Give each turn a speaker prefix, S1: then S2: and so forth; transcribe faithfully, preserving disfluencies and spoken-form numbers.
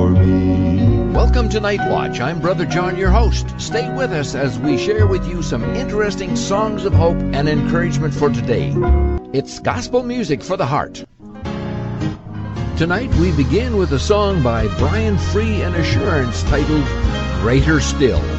S1: for me.
S2: Welcome to Night Watch. I'm Brother John, your host. Stay with us as we share with you some interesting songs of hope and encouragement for today. It's gospel music for the heart. Tonight we begin with a song by Brian Free and Assurance titled Greater Still.